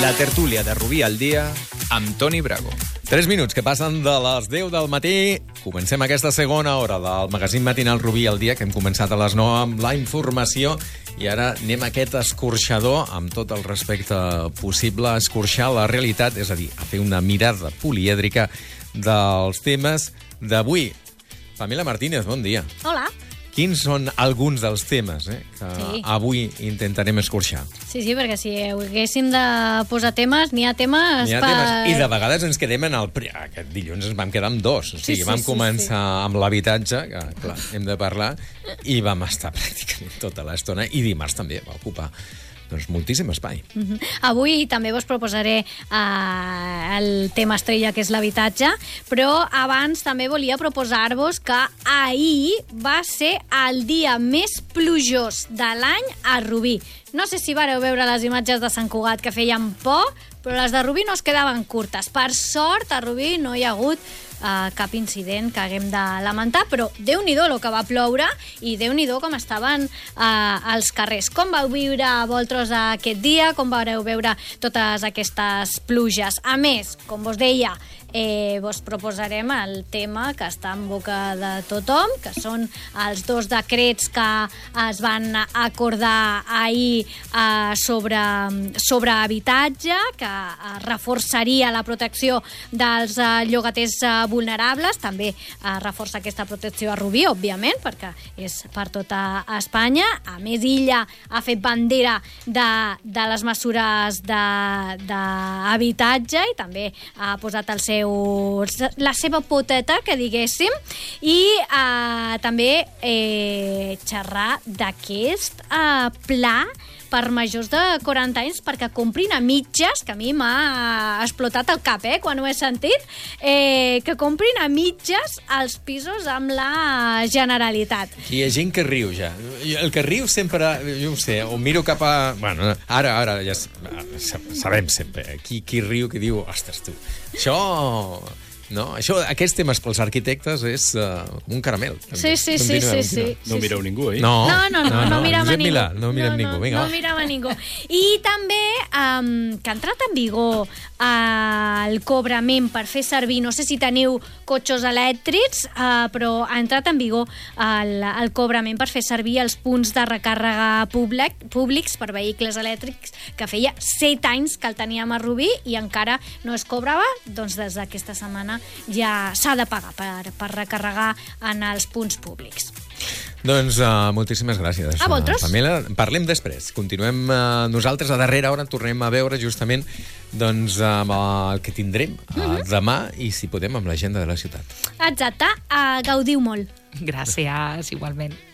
La tertúlia de Rubí al dia amb Toni Brago. 3 minuts que passen de les 10 del matí. Comencem aquesta segona hora del magazín matinal Rubí al dia, que hem començat a les 9 amb la informació. I ara anem a aquest escorxador, amb tot el respecte possible, a escorxar la realitat, és a dir, a fer una mirada polièdrica dels temes d'avui. Pamela Martínez, bon dia. Hola. Quins són alguns dels temes que avui intentarem escorxar? Sí, perquè si haguéssim de posar temes, n'hi ha temes I de vegades ens quedem en el... Aquest dilluns ens vam quedar amb 2. O sigui, vam començar amb l'habitatge, que, clar, hem de parlar, i vam estar pràcticament tota l'estona, i dimarts també va ocupar moltíssim espai. Avui també vos proposaré el tema estrella, que és l'habitatge, però abans també volia proposar-vos que ahir va ser el dia més plujós de l'any a Rubí. No sé si vareu veure les imatges de Sant Cugat, que feien por, però les de Rubí no es quedaven curtes. Per sort, a Rubí no hi ha hagut cap incident que haguem de lamentar, però Déu-n'hi-do el que va ploure i Déu-n'hi-do com estaven als carrers. Com vau viure vosaltres aquest dia? Com vareu veure totes aquestes pluges? A més, com vos deia, vos proposarem el tema que està en boca de tothom, que són els 2 decrets que es van acordar ahir sobre habitatge, que reforçaria la protecció dels llogaters vulnerables, també reforça aquesta protecció a Rubí, òbviament, perquè és per tota Espanya. A més, Illa ha fet bandera de les mesures d'habitatge i també ha posat la seva poteta, que diguéssim, i també xerrar d'aquest pla per majors de 40 anys perquè comprin a mitges, que a mi m'ha explotat el cap, quan ho he sentit, que comprin a mitges els pisos amb la Generalitat. Hi ha gent que riu ja. El que riu sempre, jo no sé, o miro cap a... Bueno, ara ja sabem sempre qui riu, qui diu, ostres, tu, això... No, aquests temes pels arquitectes és un caramel. Sí. No mireu ningú, eh? No mirava Josep ningú. Milà, no mirem ningú. No mirava ningú. I també que ha entrat en vigor el cobrament per fer servir, no sé si teniu cotxes elèctrics, però ha entrat en vigor el cobrament per fer servir els punts de recàrrega públics per vehicles elèctrics, que feia 7 anys que el teníem a Rubí i encara no es cobrava. Doncs des d'aquesta setmana ja s'ha de pagar per recarregar en els punts públics. Doncs moltíssimes gràcies, a vosaltres. Pamela. Parlem després. Continuem nosaltres. A darrera hora tornem a veure justament amb el que tindrem demà i, si podem, amb l'agenda de la ciutat. Exacte. Gaudiu molt. Gràcies, igualment.